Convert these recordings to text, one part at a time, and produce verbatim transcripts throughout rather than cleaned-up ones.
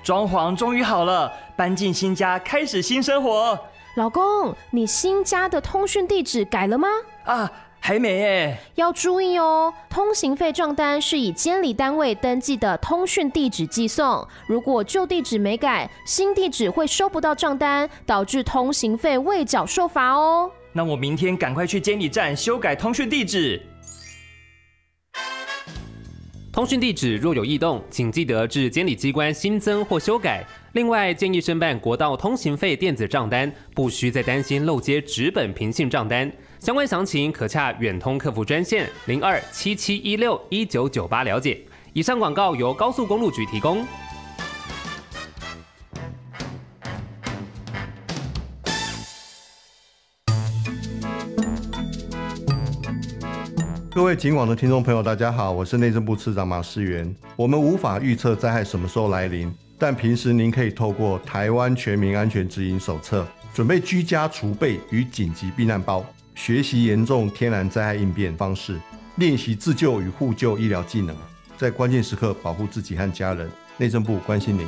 装潢终于好了，搬进新家，开始新生活。 老公，你新家的通讯地址改了吗？ 啊，还没耶。 要注意哦，通行费账单是以监理单位登记的通讯地址寄送，如果旧地址没改，新地址会收不到账单，导致通行费未缴受罚哦。 那我明天赶快去监理站修改通讯地址。 通讯地址若有异动，请记得至监理机关新增或修改。另外，建议申办国道通行费电子账单，不需再担心漏接纸本平信账单。相关详情可洽远通客服专线零二七七一六一九九八了解。以上广告由高速公路局提供。 各位警广的听众朋友，大家好，我是内政部次长马世元。我们无法预测灾害什么时候来临，但平时您可以透过台湾全民安全指引手册，准备居家储备与紧急避难包，学习严重天然灾害应变方式，练习自救与互救医疗技能，在关键时刻保护自己和家人。内政部关心您。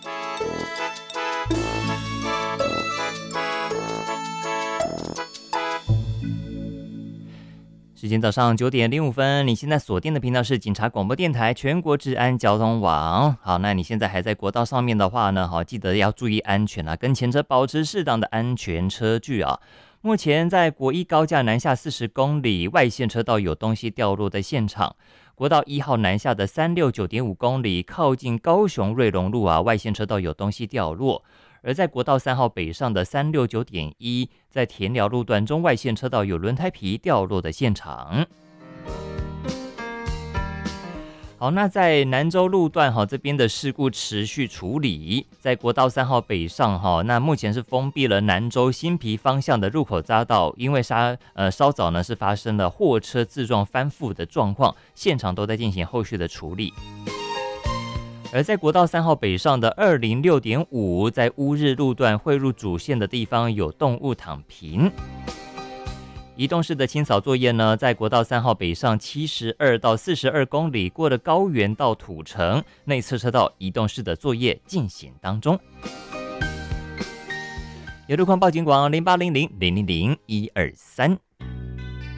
时间早上九点零五分，你现在锁定的频道是警察广播电台全国治安交通网。好，那你现在还在国道上面的话呢，好，记得要注意安全啊，跟前车保持适当的安全车距啊。目前在国一高架南下四十公里，外线车道有东西掉落的现场。国道一号南下的三六九点五公里，靠近高雄瑞隆路啊，外线车道有东西掉落。而在国道三号北上的三六九点一，在田寮路段中外线车道有轮胎皮掉落的现场。好，那在南州路段哈这边的事故持续处理，在国道三号北上哈，那目前是封闭了南州新皮方向的入口匝道，因为稍呃稍早呢是发生了货车自撞翻覆的状况，现场都在进行后续的处理。而在国道三号北上的二零六点五，在乌日路段汇入主线的地方有动物躺平。移动式的清扫作业呢，在国道三号北上七十二到四十二公里，过了高原到土城内侧车道，移动式的作业进行当中。有路况报警广零八零零零零零一二三。